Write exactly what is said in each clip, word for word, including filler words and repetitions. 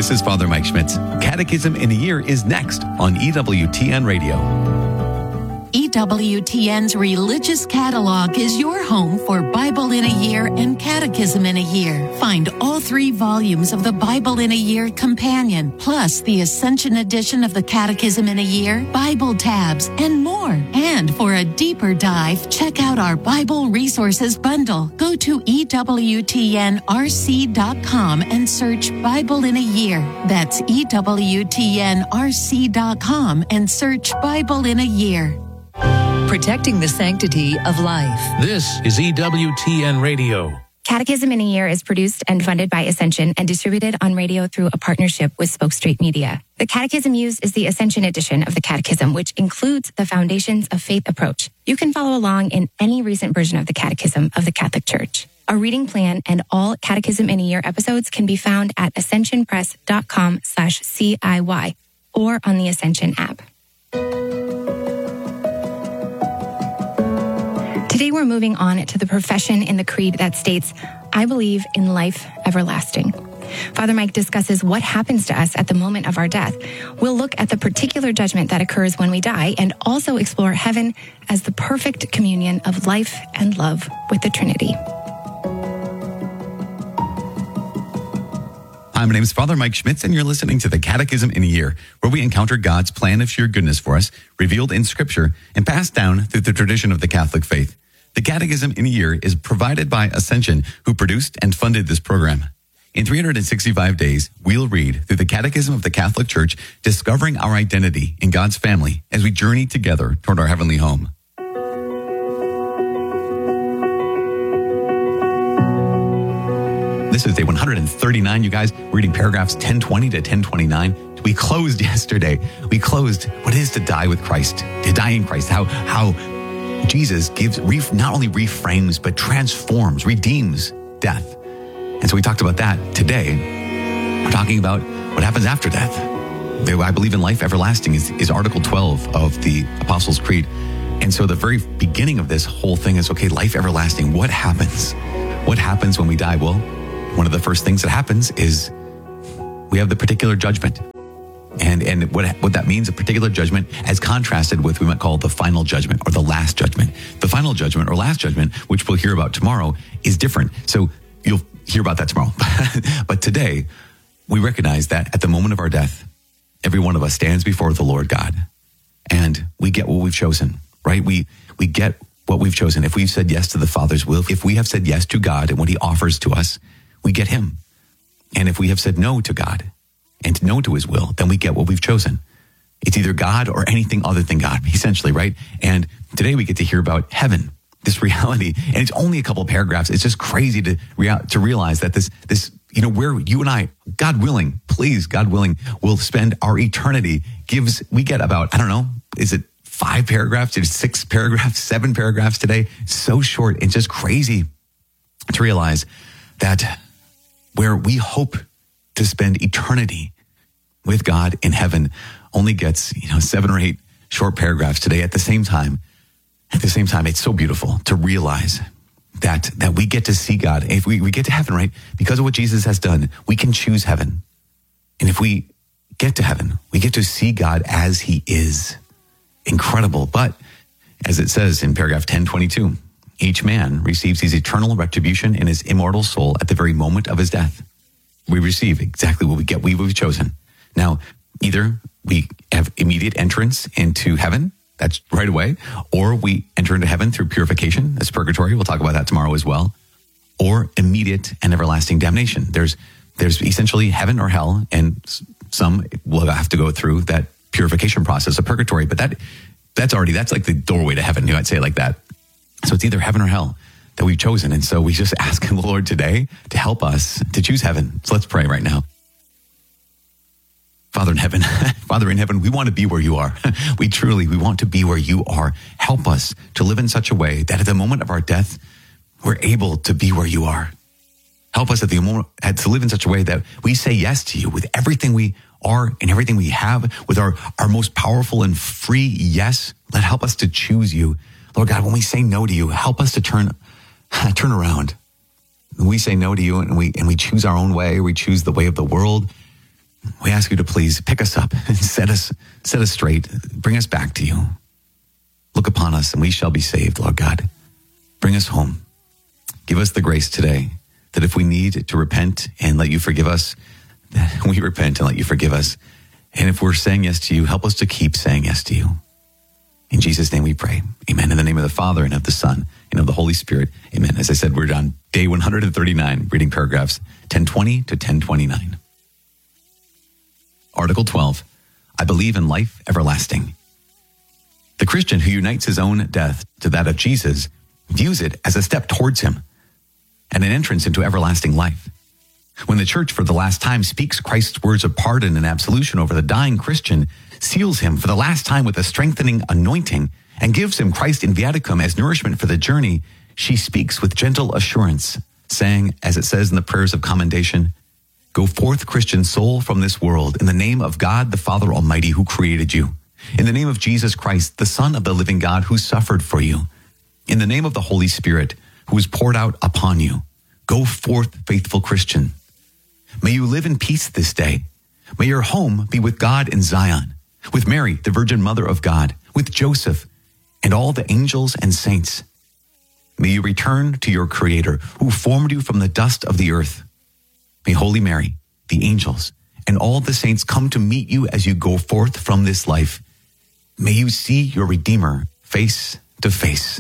This is Father Mike Schmitz. Catechism in a Year is next on E W T N Radio. E W T N's Religious Catalog is your home for Bible in a Year and Catechism in a Year. Find all three volumes of the Bible in a Year Companion, plus the Ascension edition of the Catechism in a Year, Bible tabs, and more. And for a deeper dive, check out our Bible Resources Bundle. Go to E W T N R C dot com and search Bible in a Year. That's E W T N R C dot com and search Bible in a Year. Protecting the sanctity of life. This is E W T N Radio. Catechism in a Year is produced and funded by Ascension and distributed on radio through a partnership with Spoke Street Media. The catechism used is the Ascension edition of the Catechism, which includes the Foundations of Faith approach. You can follow along in any recent version of the Catechism of the Catholic Church. A reading plan and all Catechism in a Year episodes can be found at ascensionpress.com slash CIY or on the Ascension app. Today we're moving on to the profession in the Creed that states, I believe in life everlasting. Father Mike discusses what happens to us at the moment of our death. We'll look at the particular judgment that occurs when we die and also explore heaven as the perfect communion of life and love with the Trinity. Hi, my name is Father Mike Schmitz, and you're listening to the Catechism in a Year, where we encounter God's plan of sheer goodness for us, revealed in Scripture and passed down through the tradition of the Catholic faith. The Catechism in a Year is provided by Ascension, who produced and funded this program. In three hundred sixty-five days, we'll read through the Catechism of the Catholic Church, discovering our identity in God's family as we journey together toward our heavenly home. This is day one hundred thirty-nine, you guys. We're reading paragraphs ten twenty to ten twenty-nine. We closed yesterday. We closed what it is to die with Christ, to die in Christ, how how Jesus gives, not only reframes, but transforms, redeems death. And so we talked about that today. We're talking about what happens after death. I believe in life everlasting is, is Article twelve of the Apostles' Creed. And so the very beginning of this whole thing is, okay, life everlasting, what happens? What happens when we die? Well, one of the first things that happens is we have the particular judgment. And and what what that means, a particular judgment, as contrasted with what we might call the final judgment or the last judgment. The final judgment or last judgment, which we'll hear about tomorrow, is different. So you'll hear about that tomorrow. But today, we recognize that at the moment of our death, every one of us stands before the Lord God, and we get what we've chosen, right? We we get what we've chosen. If we've said yes to the Father's will, if we have said yes to God and what He offers to us, we get Him. And if we have said no to God and no to His will, then we get what we've chosen. It's either God or anything other than God, essentially, right? And today we get to hear about heaven, this reality. And it's only a couple of paragraphs. It's just crazy to rea- to realize that this, this, you know, where you and I, God willing, please, God willing, will spend our eternity gives, we get about, I don't know, is it five paragraphs? Is it six paragraphs, seven paragraphs today? So short. It's just crazy to realize that where we hope to spend eternity with God in heaven only gets, you know, seven or eight short paragraphs today. At the same time, at the same time, it's so beautiful to realize that, that we get to see God. If we, we get to heaven, right? Because of what Jesus has done, we can choose heaven. And if we get to heaven, we get to see God as He is. Incredible. But as it says in paragraph ten twenty-two, each man receives his eternal retribution in his immortal soul at the very moment of his death. We receive exactly what we get, we, we've chosen. Now, either we have immediate entrance into heaven, that's right away, or we enter into heaven through purification, that's purgatory, we'll talk about that tomorrow as well, or immediate and everlasting damnation. There's there's essentially heaven or hell, and some will have to go through that purification process of purgatory, but that that's already, that's like the doorway to heaven, you might say it like that. So it's either heaven or hell that we've chosen. And so we just ask the Lord today to help us to choose heaven. So let's pray right now. Father in heaven, Father in heaven, we want to be where you are. We truly, we want to be where you are. Help us to live in such a way that at the moment of our death, we're able to be where you are. Help us at the moment to live in such a way that we say yes to you with everything we are and everything we have, with our, our most powerful and free yes. Let help us to choose you. Lord God, when we say no to you, help us to turn turn around. When we say no to you and we and we choose our own way, we choose the way of the world, We ask you to please pick us up and set us, set us straight. Bring us back to you. Look upon us and we shall be saved, Lord God. Bring us home. Give us the grace today that if we need to repent and let you forgive us, that we repent and let you forgive us. And if we're saying yes to you, help us to keep saying yes to you. In Jesus' name we pray. Amen. In the name of the Father and of the Son and of the Holy Spirit. Amen. As I said, we're on day one hundred thirty-nine, reading paragraphs ten twenty to ten twenty-nine. Article twelve, I believe in life everlasting. The Christian who unites his own death to that of Jesus views it as a step towards him and an entrance into everlasting life. When the church for the last time speaks Christ's words of pardon and absolution over the dying Christian, seals him for the last time with a strengthening anointing, and gives him Christ in viaticum as nourishment for the journey, she speaks with gentle assurance, saying, as it says in the prayers of commendation, Go forth, Christian soul, from this world, in the name of God the Father Almighty who created you, in the name of Jesus Christ, the Son of the living God who suffered for you, in the name of the Holy Spirit who is poured out upon you. Go forth, faithful Christian. May you live in peace this day. May your home be with God in Zion, with Mary, the Virgin Mother of God, with Joseph, and all the angels and saints. May you return to your Creator, who formed you from the dust of the earth. May Holy Mary, the angels, and all the saints come to meet you as you go forth from this life. May you see your Redeemer face to face.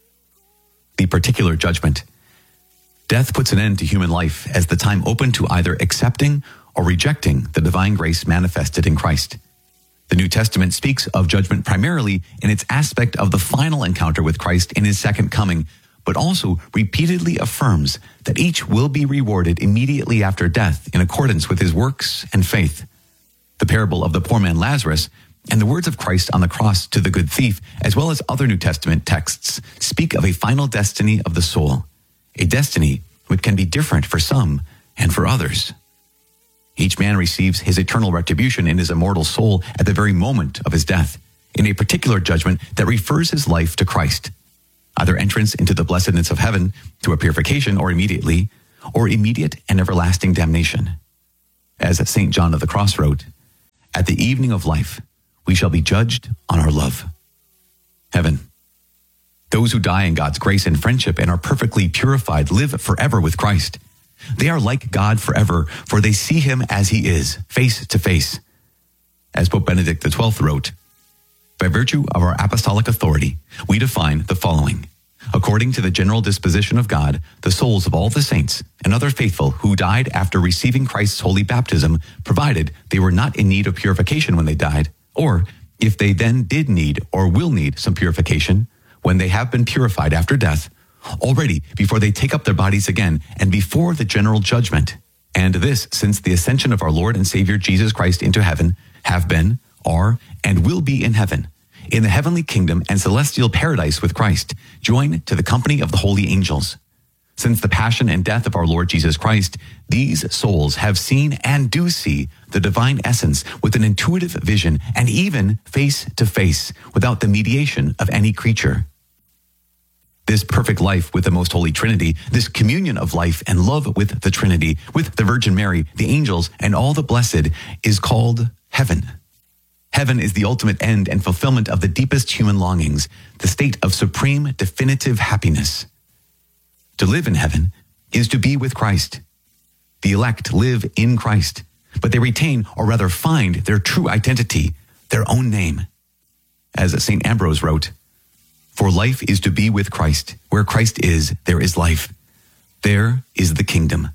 The particular judgment. Death puts an end to human life as the time open to either accepting or rejecting the divine grace manifested in Christ. The New Testament speaks of judgment primarily in its aspect of the final encounter with Christ in his second coming, but also repeatedly affirms that each will be rewarded immediately after death in accordance with his works and faith. The parable of the poor man Lazarus and the words of Christ on the cross to the good thief, as well as other New Testament texts, speak of a final destiny of the soul, a destiny which can be different for some and for others. Each man receives his eternal retribution in his immortal soul at the very moment of his death, in a particular judgment that refers his life to Christ. Either entrance into the blessedness of heaven through a purification or immediately, or immediate and everlasting damnation. As Saint John of the Cross wrote, At the evening of life, we shall be judged on our love. Heaven. Those who die in God's grace and friendship and are perfectly purified live forever with Christ. They are like God forever, for they see him as he is, face to face. As Pope Benedict the twelfth wrote, By virtue of our apostolic authority, we define the following. According to the general disposition of God, the souls of all the saints and other faithful who died after receiving Christ's holy baptism, provided they were not in need of purification when they died, or if they then did need or will need some purification, when they have been purified after death, already before they take up their bodies again and before the general judgment, and this since the ascension of our Lord and Savior Jesus Christ into heaven, have been, are, and will be in heaven, in the heavenly kingdom and celestial paradise with Christ, joined to the company of the holy angels. Since the passion and death of our Lord Jesus Christ, these souls have seen and do see the divine essence with an intuitive vision and even face to face without the mediation of any creature. This perfect life with the most holy Trinity, this communion of life and love with the Trinity, with the Virgin Mary, the angels, and all the blessed, is called heaven. Heaven is the ultimate end and fulfillment of the deepest human longings, the state of supreme, definitive happiness. To live in heaven is to be with Christ. The elect live in Christ, but they retain, or rather find, their true identity, their own name. As Saint Ambrose wrote, For life is to be with Christ. Where Christ is, there is life. There is the kingdom.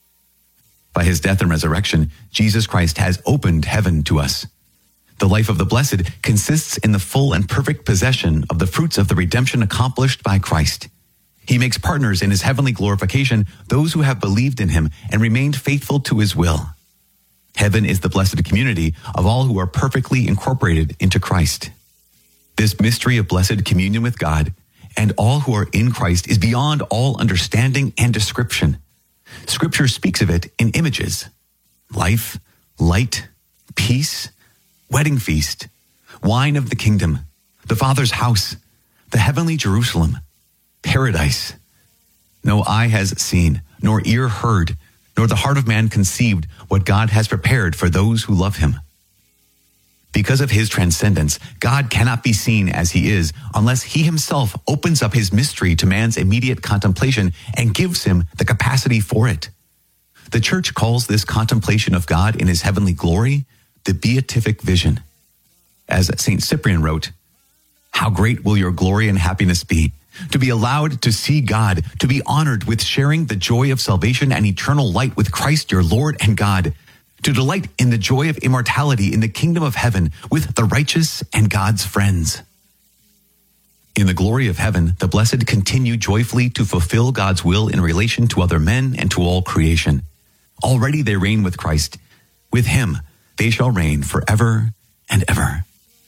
By his death and resurrection, Jesus Christ has opened heaven to us. The life of the blessed consists in the full and perfect possession of the fruits of the redemption accomplished by Christ. He makes partners in his heavenly glorification those who have believed in him and remained faithful to his will. Heaven is the blessed community of all who are perfectly incorporated into Christ. This mystery of blessed communion with God and all who are in Christ is beyond all understanding and description. Scripture speaks of it in images: life, light, peace, wedding feast, wine of the kingdom, the Father's house, the heavenly Jerusalem, paradise. No eye has seen, nor ear heard, nor the heart of man conceived what God has prepared for those who love him. Because of his transcendence, God cannot be seen as he is unless he himself opens up his mystery to man's immediate contemplation and gives him the capacity for it. The church calls this contemplation of God in his heavenly glory the beatific vision. As Saint Cyprian wrote, "How great will your glory and happiness be, to be allowed to see God, to be honored with sharing the joy of salvation and eternal light with Christ your Lord and God, to delight in the joy of immortality in the kingdom of heaven with the righteous and God's friends." In the glory of heaven, the blessed continue joyfully to fulfill God's will in relation to other men and to all creation. Already they reign with Christ. With him, they shall reign forever and ever.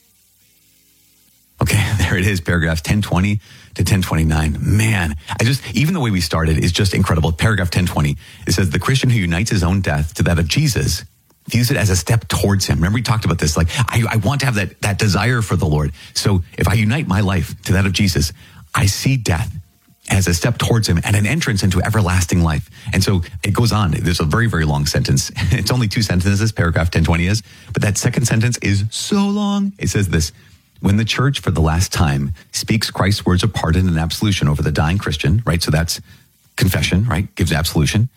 Okay, there it is, paragraphs ten twenty to ten twenty-nine. Man, I just, even the way we started is just incredible. Paragraph ten twenty, it says, the Christian who unites his own death to that of Jesus views it as a step towards him. Remember we talked about this, like, I, I want to have that, that desire for the Lord. So if I unite my life to that of Jesus, I see death as a step towards him and an entrance into everlasting life. And so it goes on. There's a very, very long sentence. It's only two sentences, paragraph ten twenty is, but that second sentence is so long. It says this: when the church for the last time speaks Christ's words of pardon and absolution over the dying Christian, right? So that's confession, right? Gives absolution,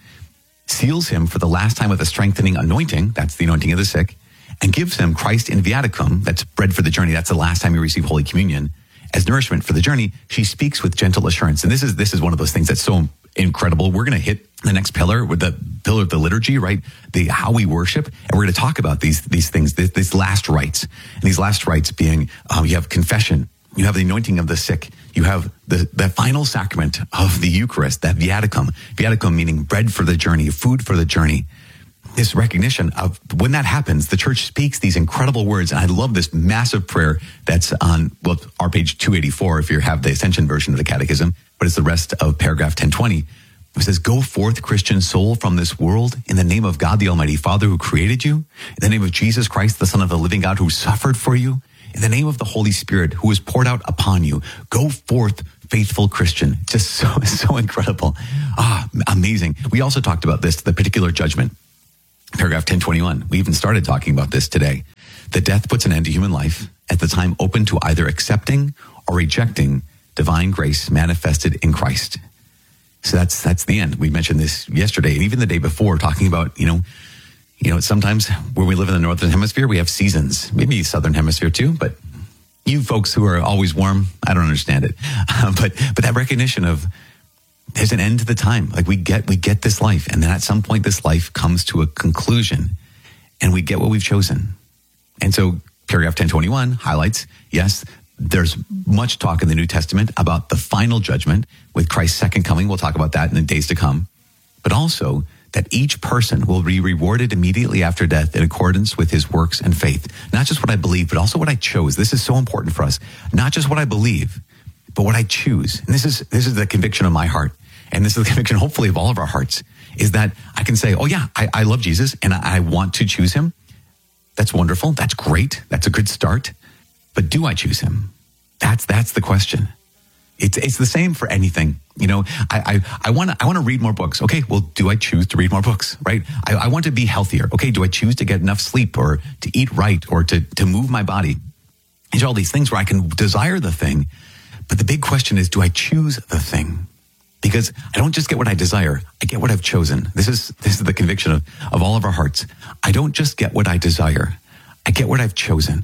seals him for the last time with a strengthening anointing. That's the anointing of the sick, and gives him Christ in viaticum. That's bread for the journey. That's the last time you receive Holy Communion. As nourishment for the journey, she speaks with gentle assurance. And this is, this is one of those things that's so incredible. We're going to hit the next pillar with the pillar of the liturgy, right? The, how we worship. And we're going to talk about these, these things, these, these last rites. And these last rites being, um, you have confession, you have the anointing of the sick, you have the, the final sacrament of the Eucharist, that viaticum. Viaticum meaning bread for the journey, food for the journey. This recognition of when that happens, the church speaks these incredible words. And I love this massive prayer that's on, well, our page two eighty-four, if you have the Ascension version of the Catechism, but it's the rest of paragraph ten twenty. It says, go forth, Christian soul, from this world in the name of God, the Almighty Father who created you, in the name of Jesus Christ, the Son of the living God who suffered for you, in the name of the Holy Spirit who was poured out upon you. Go forth, faithful Christian. Just so, so incredible. Ah, amazing. We also talked about this, the particular judgment. Paragraph ten twenty-one, we even started talking about this today. The death puts an end to human life at the time open to either accepting or rejecting divine grace manifested in Christ. So that's that's the end. We mentioned this yesterday and even the day before, talking about, you know, you know, sometimes when we live in the Northern Hemisphere, we have seasons, maybe Southern Hemisphere too, but you folks who are always warm, I don't understand it. Uh, but but that recognition of there's an end to the time. Like we get, we get this life. And then at some point, this life comes to a conclusion and we get what we've chosen. And so paragraph ten twenty-one highlights, yes, there's much talk in the New Testament about the final judgment with Christ's second coming. We'll talk about that in the days to come. But also that each person will be rewarded immediately after death in accordance with his works and faith. Not just what I believe, but also what I chose. This is so important for us. Not just what I believe, but what I choose. And this is, this is the conviction of my heart. And this is the conviction, hopefully, of all of our hearts, is that I can say, oh yeah, I, I love Jesus and I, I want to choose him. That's wonderful. That's great. That's a good start. But do I choose him? That's, that's the question. It's, it's the same for anything. You know, I, I, I want to, I want to read more books. Okay. Well, do I choose to read more books? Right. I, I want to be healthier. Okay. Do I choose to get enough sleep or to eat right or to, to move my body? These are all these things where I can desire the thing. But the big question is, do I choose the thing? Because I don't just get what I desire, I get what I've chosen. This is this is the conviction of, of all of our hearts. I don't just get what I desire, I get what I've chosen.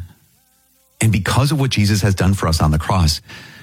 And because of what Jesus has done for us on the cross,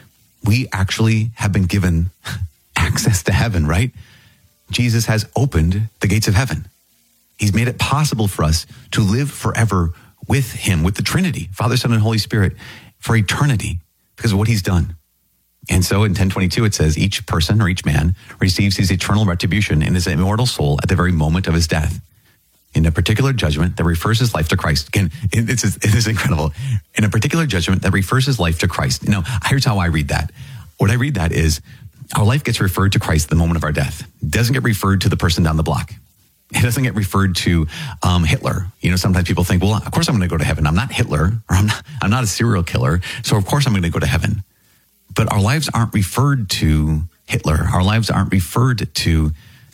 we actually have been given access to heaven, right? Jesus has opened the gates of heaven. He's made it possible for us to live forever with him, with the Trinity, Father, Son, and Holy Spirit, for eternity because of what he's done. And so in ten twenty-two, it says, each person or each man receives his eternal retribution in his immortal soul at the very moment of his death, in a particular judgment that refers his life to Christ. Again, it's, it is incredible. In a particular judgment that refers his life to Christ. Now, here's how I read that. What I read that is, our life gets referred to Christ at the moment of our death. It doesn't get referred to the person down the block. It doesn't get referred to um, Hitler. You know, sometimes people think, well, of course I'm going to go to heaven. I'm not Hitler, or I'm not, I'm not a serial killer, so of course I'm going to go to heaven. But our lives aren't referred to Hitler. Our lives aren't referred to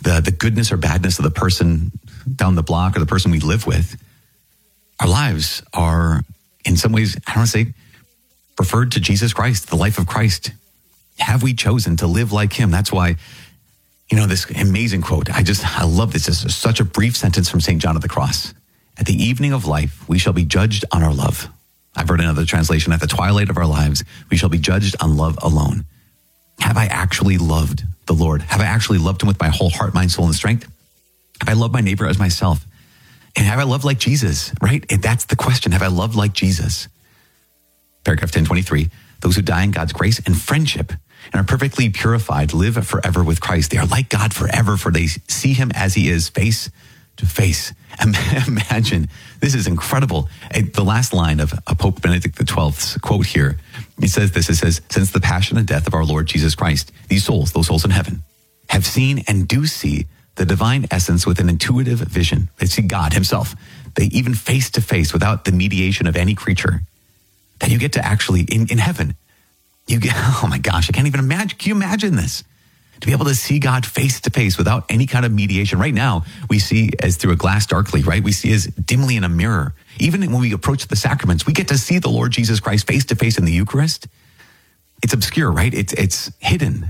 the, the goodness or badness of the person down the block or the person we live with. Our lives are, in some ways, I don't want to say, referred to Jesus Christ, the life of Christ. Have we chosen to live like him? That's why, you know, this amazing quote, I just, I love this. This is such a brief sentence from Saint John of the Cross. At the evening of life, we shall be judged on our love. I've heard another translation, at the twilight of our lives, we shall be judged on love alone. Have I actually loved the Lord? Have I actually loved him with my whole heart, mind, soul, and strength? Have I loved my neighbor as myself? And have I loved like Jesus, right? And that's the question. Have I loved like Jesus? Paragraph ten twenty-three, those who die in God's grace and friendship and are perfectly purified live forever with Christ. They are like God forever, for they see him as he is, face to face. Imagine, this is incredible. The last line of Pope Benedict the twelfth's quote here, it says this, it says, since the passion and death of our Lord Jesus Christ, these souls, those souls in heaven, have seen and do see the divine essence with an intuitive vision. They see God himself. They even face to face without the mediation of any creature. That you get to actually, in, in heaven, you get, oh my gosh, I can't even imagine. Can you imagine this? To be able to see God face to face without any kind of mediation. Right now, we see as through a glass darkly, right? We see as dimly in a mirror. Even when we approach the sacraments, we get to see the Lord Jesus Christ face to face in the Eucharist. It's obscure, right? It's, it's hidden.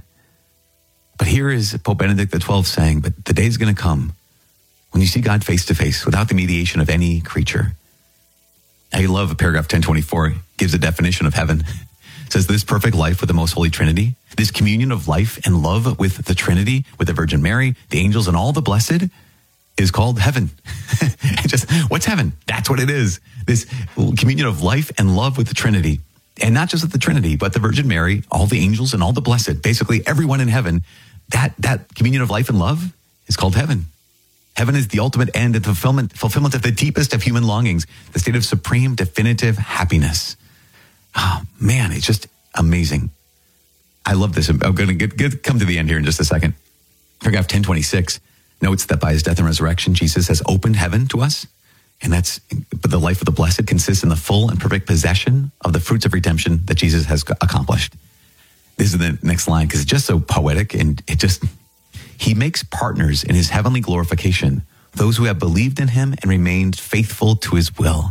But here is Pope Benedict the twelfth saying, but the day is going to come when you see God face to face without the mediation of any creature. I love paragraph ten twenty-four, gives a definition of heaven. It says, this perfect life with the most holy Trinity, this communion of life and love with the Trinity, with the Virgin Mary, the angels, and all the blessed is called heaven. Just, what's heaven? That's what it is. This communion of life and love with the Trinity. And not just with the Trinity, but the Virgin Mary, all the angels, and all the blessed. Basically, everyone in heaven, that, that communion of life and love is called heaven. Heaven is the ultimate end and fulfillment, fulfillment of the deepest of human longings, the state of supreme, definitive happiness. Oh, man, it's just amazing. I love this. I'm going to get, get, come to the end here in just a second. Paragraph ten twenty-six notes that by his death and resurrection, Jesus has opened heaven to us. And that's, but the life of the blessed consists in the full and perfect possession of the fruits of redemption that Jesus has accomplished. This is the next line because it's just so poetic, and it just, he makes partners in his heavenly glorification those who have believed in him and remained faithful to his will.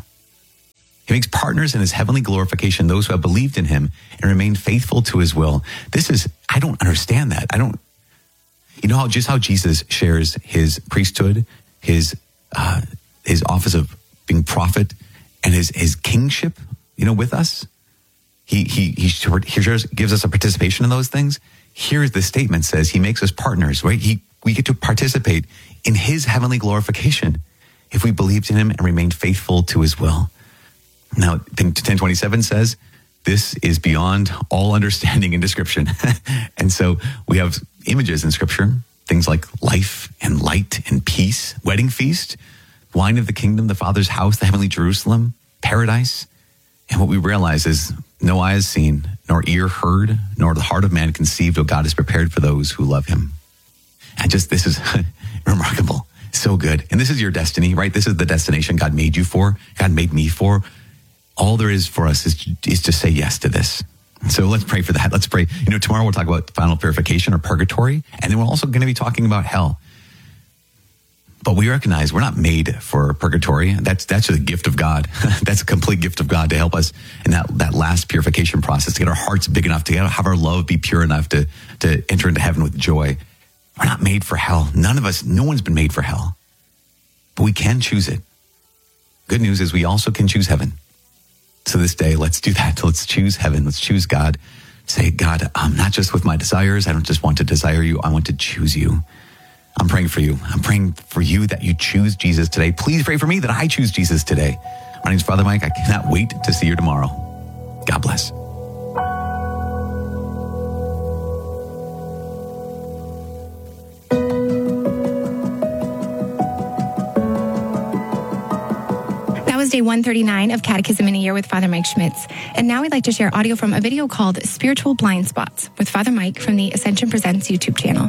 He makes partners in his heavenly glorification those who have believed in him and remained faithful to his will. This is, I don't understand that. I don't, you know how, just how Jesus shares his priesthood, his, uh, his office of being prophet, and his, his kingship, you know, with us. He, he, he, he shares, gives us a participation in those things. Here's the statement says he makes us partners, right? He, we get to participate in his heavenly glorification if we believed in him and remained faithful to his will. Now, ten twenty-seven says, this is beyond all understanding and description. And so we have images in scripture, things like life and light and peace, wedding feast, wine of the kingdom, the Father's house, the heavenly Jerusalem, paradise. And what we realize is no eye has seen, nor ear heard, nor the heart of man conceived what God has prepared for those who love him. And just, this is remarkable. So good. And this is your destiny, right? This is the destination God made you for. God made me for. All there is for us is, is to say yes to this. So let's pray for that. Let's pray. You know, tomorrow we'll talk about final purification or purgatory. And then we're also going to be talking about hell. But we recognize we're not made for purgatory. That's that's a gift of God. That's a complete gift of God to help us in that, that last purification process, to get our hearts big enough, to get, have our love be pure enough to, to enter into heaven with joy. We're not made for hell. None of us, no one's been made for hell. But we can choose it. Good news is we also can choose heaven. So this day, let's do that. Let's choose heaven. Let's choose God. Say, God, I'm not just with my desires. I don't just want to desire you. I want to choose you. I'm praying for you. I'm praying for you that you choose Jesus today. Please pray for me that I choose Jesus today. My name's Father Mike. I cannot wait to see you tomorrow. God bless. That was day one thirty-nine of Catechism in a Year with Father Mike Schmitz. And now we'd like to share audio from a video called Spiritual Blind Spots with Father Mike from the Ascension Presents YouTube channel.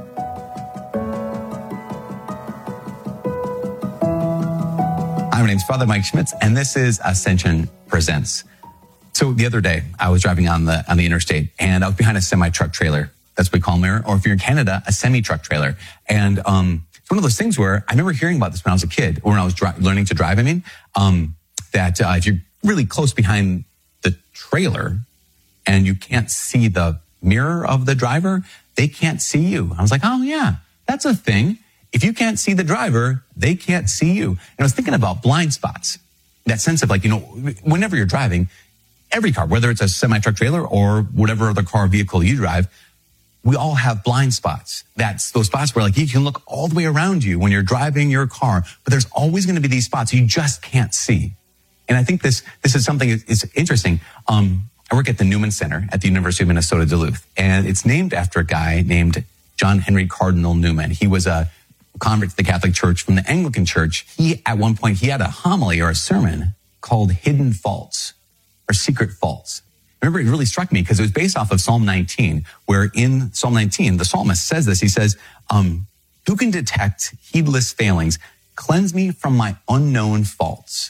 Hi, my name's Father Mike Schmitz, and this is Ascension Presents. So the other day, I was driving on the on the interstate, and I was behind a semi-truck trailer, That's what we call a mirror. Or if you're in Canada, a semi-truck trailer. And um, it's one of those things where I remember hearing about this when I was a kid, or when I was dri- learning to drive, I mean, um, that uh, if you're really close behind the trailer and you can't see the mirror of the driver, they can't see you. I was like, oh yeah, that's a thing. If you can't see the driver, they can't see you. And I was thinking about blind spots. That sense of like, you know, whenever you're driving, every car, whether it's a semi-truck trailer or whatever other car vehicle you drive, we all have blind spots. That's those spots where like you can look all the way around you when you're driving your car, but there's always going to be these spots you just can't see. And I think this, this is something is interesting. Um, I work at the Newman Center at the University of Minnesota Duluth, and it's named after a guy named John Henry Cardinal Newman. He was a convert to the Catholic Church from the Anglican Church. He, at one point, he had a homily or a sermon called Hidden Faults or Secret Faults. Remember, it really struck me because it was based off of Psalm nineteen, where in Psalm nineteen, the psalmist says this. He says, um, who can detect heedless failings? Cleanse me from my unknown faults.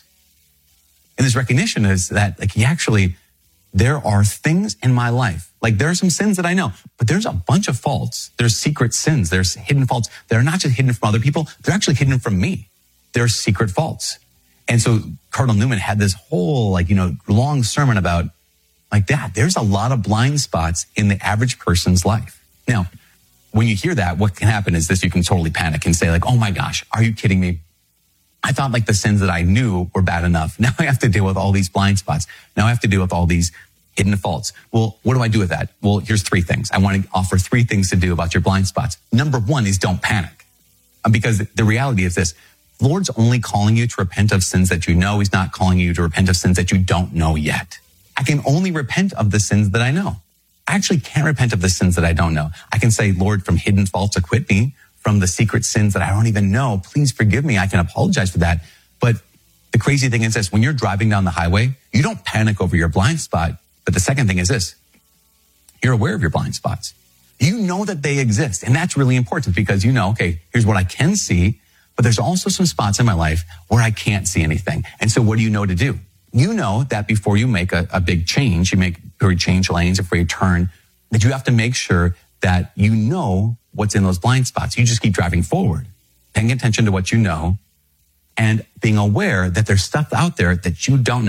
And this recognition is that, like, he actually, there are things in my life. Like, there are some sins that I know, but there's a bunch of faults. There's secret sins. There's hidden faults. They're not just hidden from other people. They're actually hidden from me. They're secret faults. And so Cardinal Newman had this whole, like, you know, long sermon about, like, that. There's a lot of blind spots in the average person's life. Now, when you hear that, what can happen is this: you can totally panic and say, like, oh my gosh, are you kidding me? I thought like the sins that I knew were bad enough. Now I have to deal with all these blind spots. Now I have to deal with all these hidden faults. Well, what do I do with that? Well, here's three things. I want to offer three things to do about your blind spots. Number one is don't panic. Because the reality is this: the Lord's only calling you to repent of sins that you know. He's not calling you to repent of sins that you don't know yet. I can only repent of the sins that I know. I actually can't repent of the sins that I don't know. I can say, Lord, from hidden faults, acquit me. From the secret sins that I don't even know, please forgive me. I can apologize for that. But the crazy thing is this: when you're driving down the highway, you don't panic over your blind spot. But the second thing is this: you're aware of your blind spots. You know that they exist. And that's really important because you know, okay, here's what I can see, but there's also some spots in my life where I can't see anything. And so what do you know to do? You know that before you make a, a big change, you make, or you change lanes, before you turn, that you have to make sure that you know what's in those blind spots. You just keep driving forward, paying attention to what you know, and being aware that there's stuff out there that you don't know.